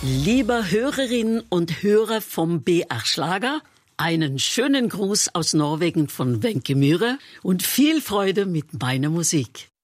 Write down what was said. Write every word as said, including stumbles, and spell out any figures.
Liebe Hörerinnen und Hörer vom B R Schlager, einen schönen Gruß aus Norwegen von Wenke Myhre und viel Freude mit meiner Musik.